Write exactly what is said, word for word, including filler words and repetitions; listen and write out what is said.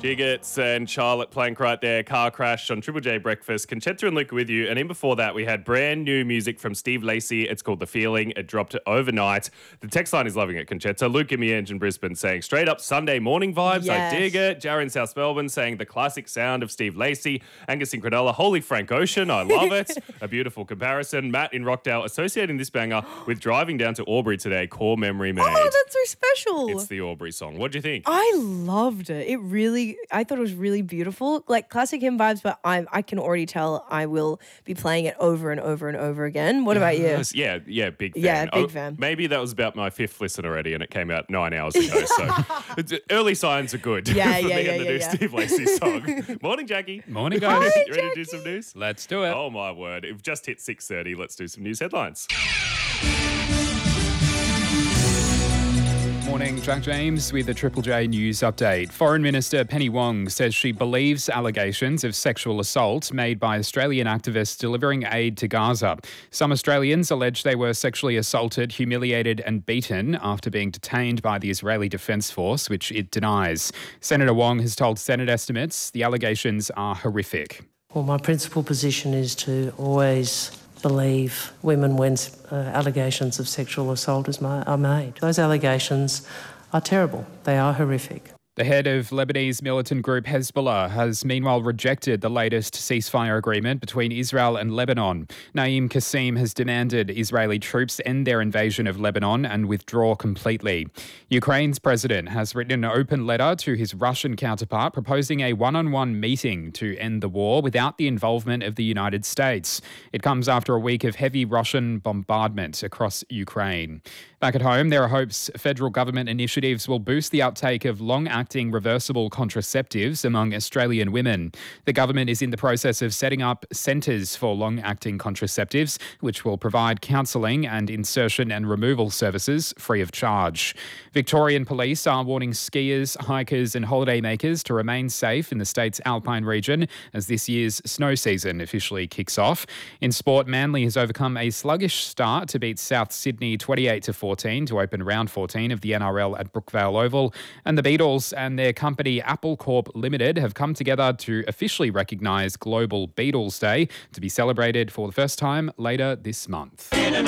Giggets and Charlotte Plank right there. Car Crash on Triple J Breakfast. Conchetta and Luke with you. And in before that, we had brand new music from Steve Lacey. It's called The Feeling. It dropped overnight. The text line is loving it, Conchetta. Luke in Mienge in Brisbane saying straight up Sunday morning vibes. Yes. I dig it. Jarrah in South Melbourne saying the classic sound of Steve Lacey. Angus in Cronulla. Holy Frank Ocean. I love it. A beautiful comparison. Matt in Rockdale associating this banger with driving down to Aubrey today. Core memory made. Oh, that's so special. It's the Aubrey song. What do you think? I loved it. It really, I thought it was really beautiful. Like classic hymn vibes, but I I can already tell I will be playing it over and over and over again. What about you? Yes, Yeah, yeah, big fan. Yeah, big Oh, fan. Maybe that was about my fifth listen already and it came out nine hours ago. So it's, early signs are good Yeah, for yeah, me yeah, and the yeah, new yeah. Steve Lacey song. Morning, Jackie. Morning, guys. Hi, You ready to do Jackie. some news? Let's do it. Oh, my word. It just hit six thirty. Let's do some news headlines. Morning, Jack James with the Triple J News Update. Foreign Minister Penny Wong says she believes allegations of sexual assault made by Australian activists delivering aid to Gaza. Some Australians allege they were sexually assaulted, humiliated and beaten after being detained by the Israeli Defence Force, which it denies. Senator Wong has told Senate estimates the allegations are horrific. Well, my principal position is to always believe women when uh, allegations of sexual assault is ma- are made. Those allegations are terrible. They are horrific. The head of Lebanese militant group Hezbollah has meanwhile rejected the latest ceasefire agreement between Israel and Lebanon. Naim Qassim has demanded Israeli troops end their invasion of Lebanon and withdraw completely. Ukraine's president has written an open letter to his Russian counterpart proposing a one-on-one meeting to end the war without the involvement of the United States. It comes after a week of heavy Russian bombardment across Ukraine. Back at home, there are hopes federal government initiatives will boost the uptake of long-acting reversible contraceptives among Australian women. The government is in the process of setting up centres for long-acting contraceptives, which will provide counselling and insertion and removal services free of charge. Victorian police are warning skiers, hikers and holidaymakers to remain safe in the state's alpine region as this year's snow season officially kicks off. In sport, Manly has overcome a sluggish start to beat South Sydney twenty-eight to fourteen to open round fourteen of the N R L at Brookvale Oval. And the Beatles and their company Apple Corp Limited have come together to officially recognise Global Beatles Day to be celebrated for the first time later this month.